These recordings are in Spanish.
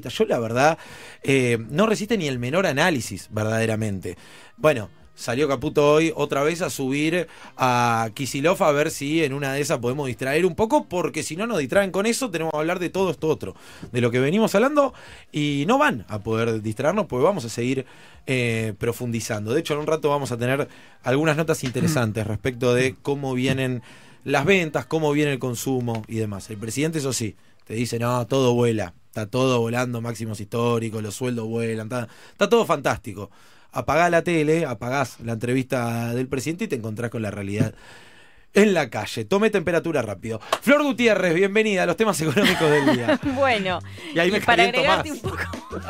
vuelta. Yo la verdad no resiste ni el menor análisis verdaderamente. Bueno, salió Caputo hoy otra vez a subir a Kicillof a ver si en una de esas podemos distraer un poco, porque si no nos distraen con eso, tenemos que hablar de todo esto otro, de lo que venimos hablando, y no van a poder distraernos porque vamos a seguir profundizando. De hecho, en un rato vamos a tener algunas notas interesantes respecto de cómo vienen las ventas, cómo viene el consumo y demás. El presidente, eso sí, te dice, no, todo vuela, está todo volando, máximos históricos, los sueldos vuelan, está todo fantástico. Apagás la tele, apagás la entrevista del presidente y te encontrás con la realidad en la calle. Tome temperatura rápido. Flor Gutiérrez, bienvenida a los temas económicos del día. Bueno, y ahí me para agregarte un poco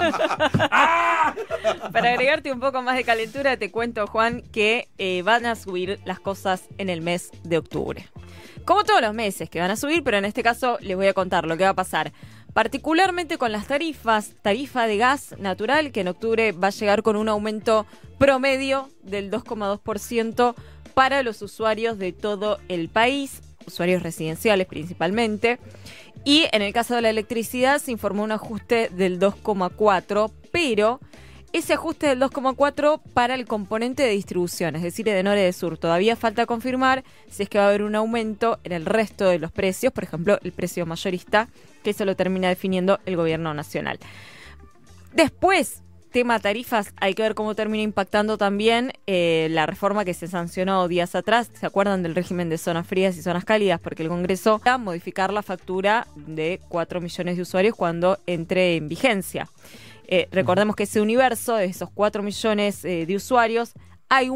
para agregarte un poco más de calentura, te cuento, Juan, que van a subir las cosas en el mes de octubre. Como todos los meses que van a subir, pero en este caso les voy a contar lo que va a pasar. Particularmente con las tarifa de gas natural, que en octubre va a llegar con un aumento promedio del 2,2% para los usuarios de todo el país, usuarios residenciales principalmente. Y en el caso de la electricidad se informó un ajuste del 2,4%, pero ese ajuste del 2,4% para el componente de distribución, es decir, de norte y de sur. Todavía falta confirmar si es que va a haber un aumento en el resto de los precios, por ejemplo, el precio mayorista, que eso lo termina definiendo el gobierno nacional. Después, tema tarifas, hay que ver cómo termina impactando también la reforma que se sancionó días atrás. ¿Se acuerdan del régimen de zonas frías y zonas cálidas? Porque el Congreso va a modificar la factura de 4 millones de usuarios cuando entre en vigencia. Recordemos que ese universo, de esos 4 millones de usuarios, hay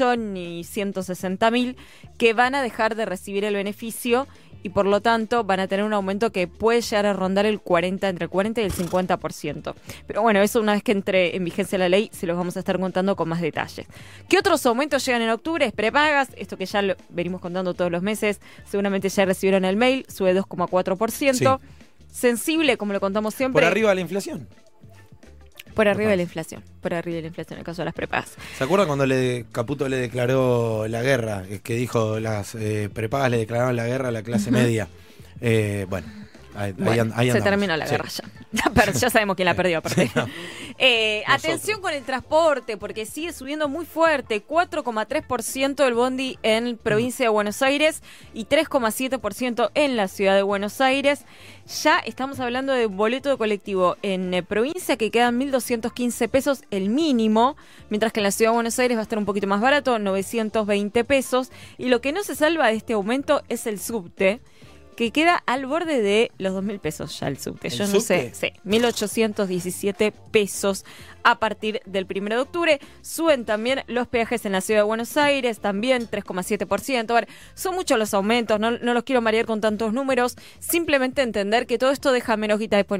1.160.000 que van a dejar de recibir el beneficio y por lo tanto van a tener un aumento que puede llegar a rondar entre el 40 y el 50%. Pero bueno, eso una vez que entre en vigencia la ley se los vamos a estar contando con más detalles. ¿Qué otros aumentos llegan en octubre? Prepagas, esto que ya lo venimos contando todos los meses, seguramente ya recibieron el mail, sube 2,4%. Sí. Sensible, como lo contamos siempre. Por arriba de la inflación. Por arriba de la inflación en el caso de las prepagas. ¿Se acuerdan cuando Caputo le declaró la guerra? Que dijo las prepagas le declararon la guerra a la clase media. Bueno, ahí se terminó la guerra ya. Ya sabemos quién la perdió, aparte. Sí, no. Atención con el transporte, porque sigue subiendo muy fuerte. 4,3% del bondi en provincia de Buenos Aires y 3,7% en la ciudad de Buenos Aires. Ya estamos hablando de boleto de colectivo en provincia que quedan 1.215 pesos el mínimo, mientras que en la ciudad de Buenos Aires va a estar un poquito más barato, 920 pesos. Y lo que no se salva de este aumento es el subte, que queda al borde de los 2.000 pesos ya el subte. Yo no sé, sí, 1.817 pesos a partir del 1 de octubre. Suben también los peajes en la ciudad de Buenos Aires, también 3,7%. A ver, son muchos los aumentos, no los quiero marear con tantos números. Simplemente entender que todo esto deja menos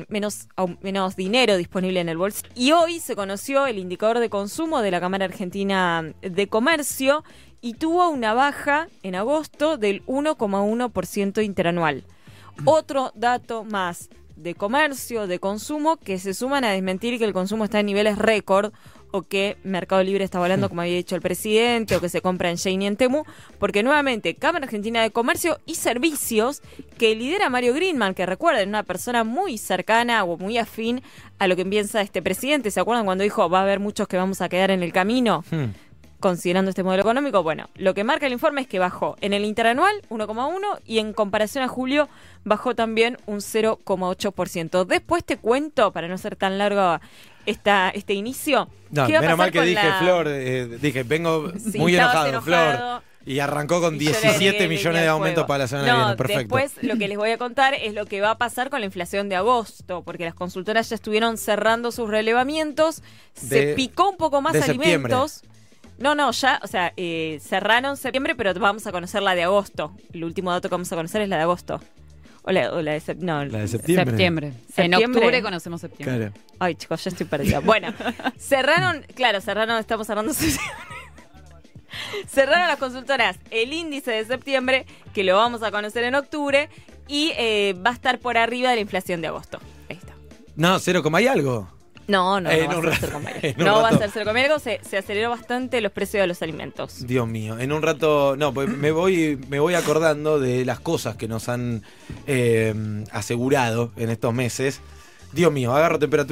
dinero disponible en el bolsillo. Y hoy se conoció el indicador de consumo de la Cámara Argentina de Comercio, y tuvo una baja en agosto del 1,1% interanual. Otro dato más de comercio, de consumo, que se suman a desmentir que el consumo está en niveles récord, o que Mercado Libre está volando, como había dicho el presidente, o que se compra en Shein y en Temu, porque nuevamente Cámara Argentina de Comercio y Servicios, que lidera Mario Greenman, que recuerden, una persona muy cercana o muy afín a lo que piensa este presidente. ¿Se acuerdan cuando dijo, va a haber muchos que vamos a quedar en el camino? Considerando este modelo económico, bueno, lo que marca el informe es que bajó en el interanual 1,1% y en comparación a julio bajó también un 0,8%. Después te cuento, para no ser tan largo este inicio, no, ¿qué va a menos pasar mal que con dije, Flor, dije, vengo muy enojado, Flor. Y arrancó con 17 millones de aumentos para la semana que viene. Perfecto. Después lo que les voy a contar es lo que va a pasar con la inflación de agosto, porque las consultoras ya estuvieron cerrando sus relevamientos, se picó un poco más alimentos. Septiembre. No, ya, o sea, cerraron septiembre, pero vamos a conocer la de agosto. El último dato que vamos a conocer es la de agosto. La de septiembre. En octubre conocemos septiembre. Claro. Ay, chicos, ya estoy perdida. Bueno, cerraron, estamos cerrando septiembre. Cerraron las consultoras el índice de septiembre, que lo vamos a conocer en octubre, y va a estar por arriba de la inflación de agosto. Ahí está. No, 0, y algo. No va a ser 0,1. No va a ser 0,1. Se aceleró bastante los precios de los alimentos. Dios mío, en un rato, no, pues me voy acordando de las cosas que nos han asegurado en estos meses. Dios mío, agarro temperatura.